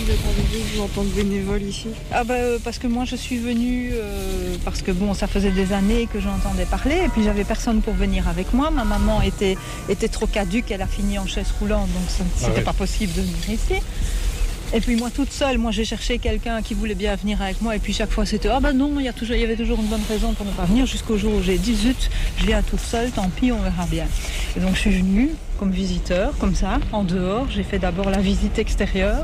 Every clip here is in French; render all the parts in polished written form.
vous êtes arrivé vous, en tant que bénévole ici? Parce que moi je suis venue parce que ça faisait des années que j'entendais parler et puis j'avais personne pour venir avec moi. Ma maman était trop caduque, elle a fini en chaise roulante, donc c'était pas possible de venir ici. Et puis moi toute seule, j'ai cherché quelqu'un qui voulait bien venir avec moi et puis chaque fois c'était non, il y avait toujours une bonne raison pour ne pas venir jusqu'au jour où j'ai dit zut, je viens toute seule, tant pis, on verra bien. Et donc je suis venue comme visiteur, comme ça, en dehors. J'ai fait d'abord la visite extérieure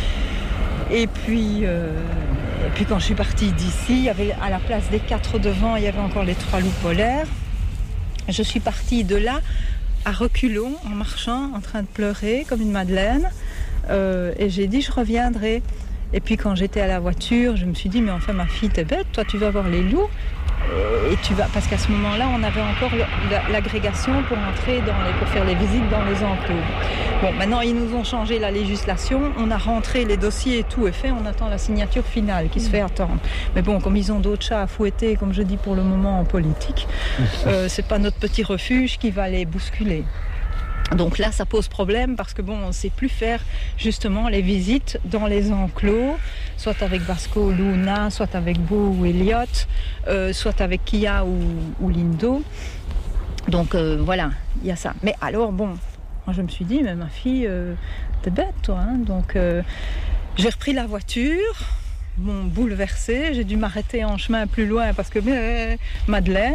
et puis quand je suis partie d'ici, il y avait à la place des 4 devant, il y avait encore les 3 loups polaires. Je suis partie de là à reculons, en marchant, en train de pleurer comme une madeleine. Et j'ai dit je reviendrai. Et puis quand j'étais à la voiture, je me suis dit mais enfin ma fille t'es bête, toi tu vas voir les loups et tu vas, parce qu'à ce moment-là on avait encore l'agrégation pour entrer pour faire les visites dans les enclos. Bon, maintenant ils nous ont changé la législation, on a rentré les dossiers et tout est fait, on attend la signature finale qui se fait attendre. Mais bon, comme ils ont d'autres chats à fouetter, comme je dis pour le moment en politique, c'est pas notre petit refuge qui va les bousculer. Donc là, ça pose problème parce que on ne sait plus faire justement les visites dans les enclos, soit avec Vasco ou Luna, soit avec Beau ou Elliot, soit avec Kia ou Lindo. Donc voilà, il y a ça. Mais alors moi je me suis dit, mais ma fille, t'es bête toi. Hein. Donc j'ai repris la voiture, bouleversée, j'ai dû m'arrêter en chemin plus loin parce que Madeleine.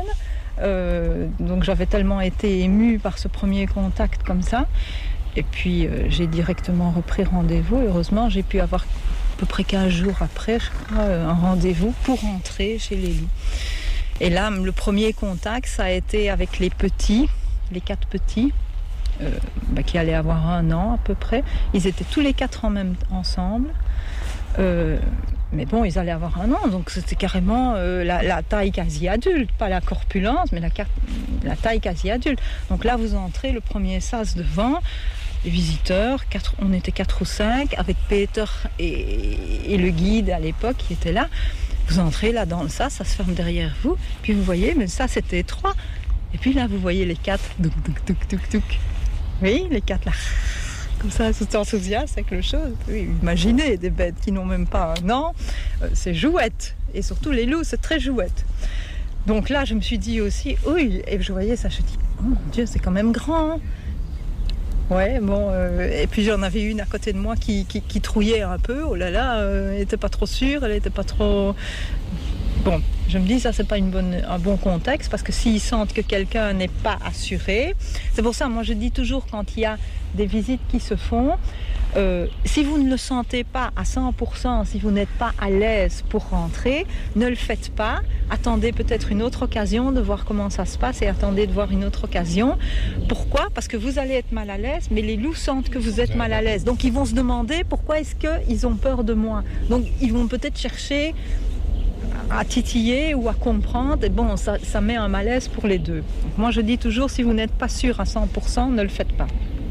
Donc j'avais tellement été émue par ce premier contact comme ça et puis j'ai directement repris rendez-vous. Heureusement j'ai pu avoir à peu près 15 jours après un rendez-vous pour rentrer chez les loups. Et là le premier contact ça a été avec les 4 petits qui allaient avoir 1 an à peu près. Ils étaient tous les 4 ensemble. Mais ils allaient avoir 1 an, donc c'était carrément la taille quasi adulte, pas la corpulence, mais la taille quasi adulte. Donc là, vous entrez, le premier sas devant, les visiteurs, on était 4 ou 5, avec Peter et le guide à l'époque qui était là. Vous entrez là dans le sas, ça se ferme derrière vous, puis vous voyez, mais ça c'était étroit. Et puis là, vous voyez les 4, oui, les 4 là. Comme ça, tout enthousiaste avec le chose. Oui, imaginez des bêtes qui n'ont même pas 1 an, c'est jouette. Et surtout les loups, c'est très jouette. Donc là, je me suis dit aussi, oui, et je voyais ça, je me dis, oh mon Dieu, c'est quand même grand. Hein. Ouais, et puis j'en avais une à côté de moi qui trouillait un peu. Oh là là, elle n'était pas trop sûre, elle n'était pas trop... Bon, je me dis ça c'est pas un bon contexte parce que s'ils sentent que quelqu'un n'est pas assuré, c'est pour ça moi je dis toujours quand il y a des visites qui se font, si vous ne le sentez pas à 100%, si vous n'êtes pas à l'aise pour rentrer, ne le faites pas, attendez peut-être une autre occasion de voir comment ça se passe et attendez de voir une autre occasion. Pourquoi ? Parce que vous allez être mal à l'aise, mais les loups sentent que vous êtes mal à l'aise. Donc ils vont se demander pourquoi est-ce qu'ils ont peur de moi. Donc ils vont peut-être chercher à titiller ou à comprendre, et ça met un malaise pour les deux. Donc moi je dis toujours, si vous n'êtes pas sûr à 100%, ne le faites pas.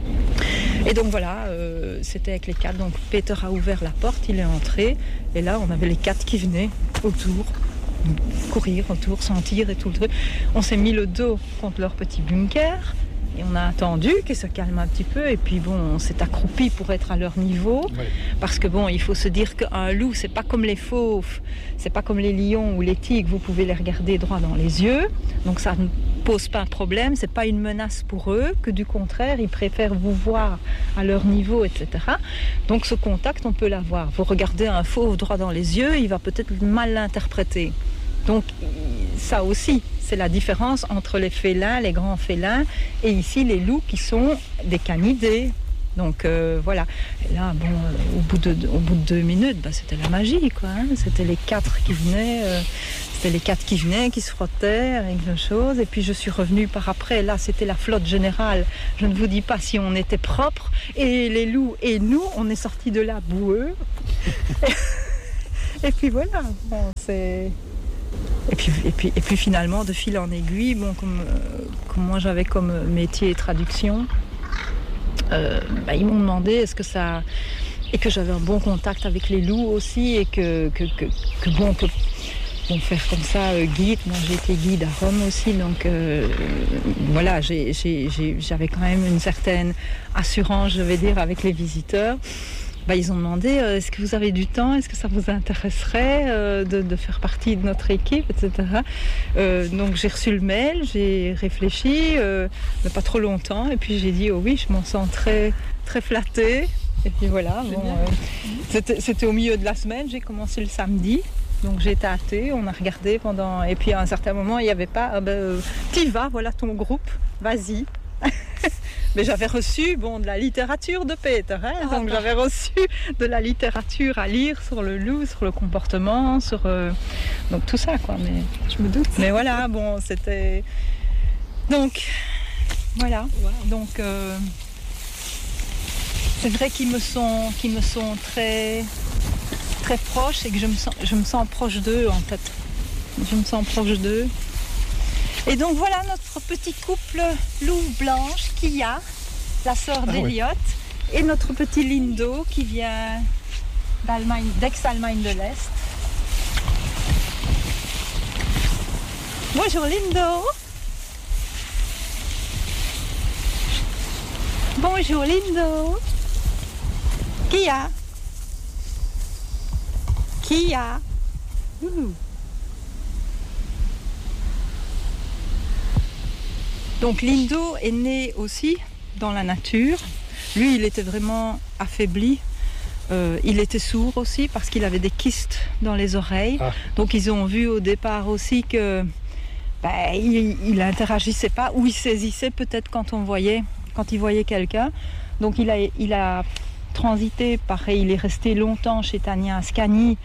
Et donc voilà, c'était avec les 4, donc Peter a ouvert la porte, il est entré, et là on avait les 4 qui venaient autour, courir autour, sentir et tout le truc. On s'est mis le dos contre leur petit bunker, et on a attendu qu'ils se calment un petit peu et puis on s'est accroupi pour être à leur niveau. Oui. Parce que il faut se dire qu'un loup, c'est pas comme les fauves, c'est pas comme les lions ou les tigres, vous pouvez les regarder droit dans les yeux. Donc ça ne pose pas un problème, c'est pas une menace pour eux, que du contraire, ils préfèrent vous voir à leur niveau, etc. Donc ce contact, on peut l'avoir. Vous regardez un fauve droit dans les yeux, il va peut-être mal l'interpréter. Donc ça aussi, c'est la différence entre les félins, les grands félins, et ici les loups qui sont des canidés. Donc voilà. Et là, au bout de 2 minutes, c'était la magie, quoi. Hein. C'était les 4 qui venaient, qui se frottaient avec les choses. Et puis je suis revenue par après. Là, c'était la flotte générale. Je ne vous dis pas si on était propre. Et les loups et nous, on est sortis de là boueux. Et puis voilà. C'est... Et puis finalement, de fil en aiguille, comme moi j'avais comme métier traduction, ils m'ont demandé est-ce que ça... Et que j'avais un bon contact avec les loups aussi, et que faire comme ça, guide. Moi j'ai été guide à Rome aussi, donc voilà, j'avais quand même une certaine assurance, je vais dire, avec les visiteurs. ils ont demandé est-ce que vous avez du temps, est-ce que ça vous intéresserait de faire partie de notre équipe, etc. Donc j'ai reçu le mail, j'ai réfléchi, mais pas trop longtemps, et puis j'ai dit oh oui, je m'en sens très, très flattée. Et puis voilà, c'était au milieu de la semaine, j'ai commencé le samedi. Donc j'ai été hâtée, on a regardé pendant... Et puis à un certain moment, il n'y avait pas... t'y vas, voilà ton groupe, vas-y. Mais j'avais reçu de la littérature de Peter. Donc j'avais reçu de la littérature à lire sur le loup, sur le comportement, sur... donc tout ça, quoi. Mais, je me doute. Mais voilà, c'était... Donc, voilà. Wow. Donc, c'est vrai qu'ils me sont très... très proche et que je me sens proche d'eux en fait. Je me sens proche d'eux. Et donc voilà notre petit couple Lou Blanche, Kia, la sœur d'Eliott, et notre petit Lindo qui vient d'Aix-Allemagne de l'Est. Bonjour Lindo. Bonjour Lindo. Kia. Kia. Donc Lindo est né aussi dans la nature. Lui, il était vraiment affaibli. Il était sourd aussi parce qu'il avait des kystes dans les oreilles. Donc ils ont vu au départ aussi que il interagissait pas ou il saisissait peut-être quand il voyait quelqu'un. Donc il a transité, pareil, il est resté longtemps chez Tania Ascani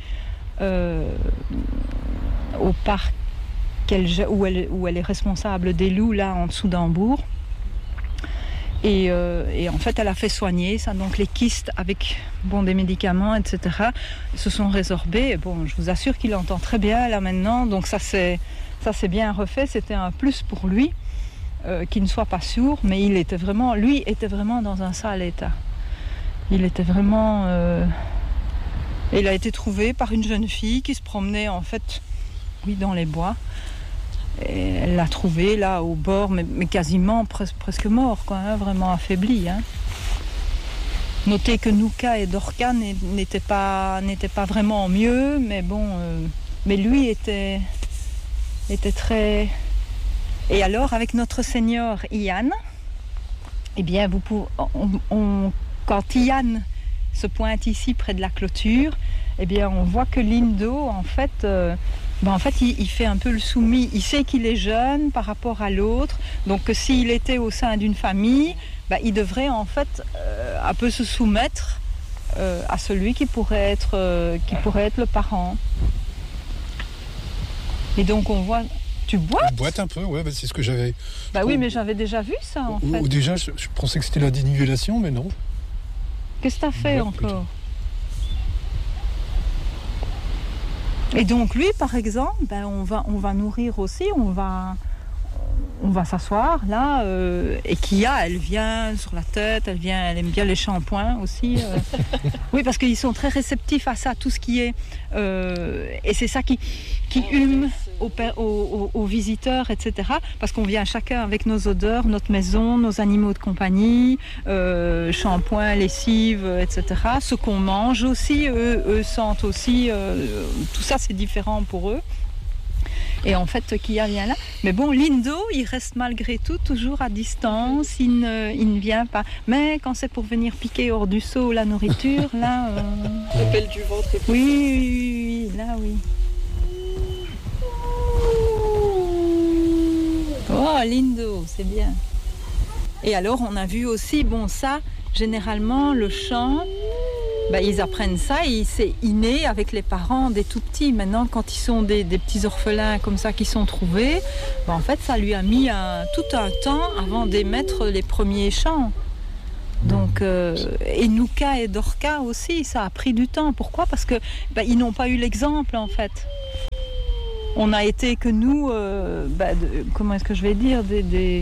au parc où elle est responsable des loups, là en dessous d'Hambourg. Et en fait, elle a fait soigner ça, donc les kystes avec des médicaments, etc. se sont résorbés. Bon, je vous assure qu'il entend très bien là maintenant, donc ça c'est bien refait. C'était un plus pour lui qu'il ne soit pas sourd, mais lui était vraiment dans un sale état. Il était vraiment... Il a été trouvé par une jeune fille qui se promenait en fait, dans les bois. Et elle l'a trouvé là au bord, mais quasiment presque mort, quoi, vraiment affaibli. Notez que Nuka et Dorca n'étaient pas vraiment mieux, mais mais lui était très... Et alors avec notre seigneur Ian, eh bien quand Ian se pointe ici près de la clôture, eh bien on voit que Lindo en fait il fait un peu le soumis. Il sait qu'il est jeune par rapport à l'autre, donc que s'il était au sein d'une famille, il devrait en fait un peu se soumettre à celui qui pourrait être le parent. Et donc on voit... Tu boites ? Je boite un peu, ouais, c'est ce que j'avais... oui, mais j'avais déjà vu ça en fait. Déjà, je pensais que c'était la dénivellation, mais non. Qu'est-ce que t'as fait encore ? Et donc lui, par exemple, on va nourrir aussi, on va s'asseoir là, et Kia, elle vient sur la tête, elle aime bien les shampoings aussi. Oui, parce qu'ils sont très réceptifs à ça, tout ce qui est... et c'est ça qui hume aux visiteurs, etc. Parce qu'on vient chacun avec nos odeurs, notre maison, nos animaux de compagnie, shampoing, lessive, etc. Ce qu'on mange aussi, eux sentent aussi, tout ça c'est différent pour eux. Et en fait, Kia vient là. Mais Lindo, il reste malgré tout toujours à distance, il ne vient pas. Mais quand c'est pour venir piquer hors du seau la nourriture, là... L'appel du ventre. Oui, là oui. Oh, Lindo, c'est bien. Et alors, on a vu aussi, ça, généralement, le chant... ils apprennent ça et c'est inné avec les parents des tout petits. Maintenant, quand ils sont des petits orphelins comme ça qui sont trouvés, en fait, ça lui a mis tout un temps avant d'émettre les premiers chants. Donc, et Nuka et Dorca aussi, ça a pris du temps. Pourquoi ? Parce que ils n'ont pas eu l'exemple, en fait. On a été que nous, comment est-ce que je vais dire, des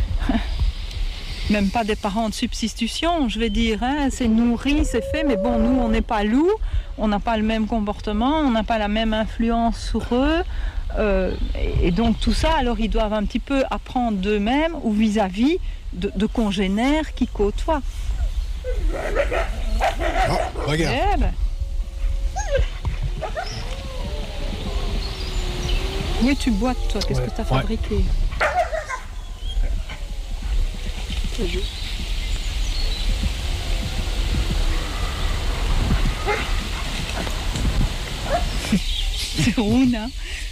même pas des parents de substitution, je vais dire, c'est nourri, c'est fait, mais nous on n'est pas loups, on n'a pas le même comportement, on n'a pas la même influence sur eux, et donc tout ça, alors ils doivent un petit peu apprendre d'eux-mêmes ou vis-à-vis de congénères qui côtoient. Regarde. Eh ben. Oui, tu boites, toi. Qu'est-ce Ouais. que tu as Ouais. fabriqué? C'est Runa.